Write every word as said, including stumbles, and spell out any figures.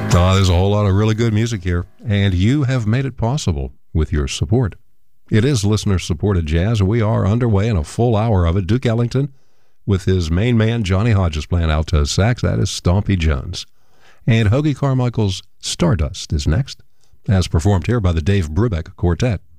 Uh, there's a whole lot of really good music here, and you have made it possible with your support. It is listener-supported jazz, and we are underway in a full hour of it. Duke Ellington with his main man, Johnny Hodges, playing alto sax. That is Stompy Jones. And Hoagy Carmichael's Stardust is next, as performed here by the Dave Brubeck Quartet.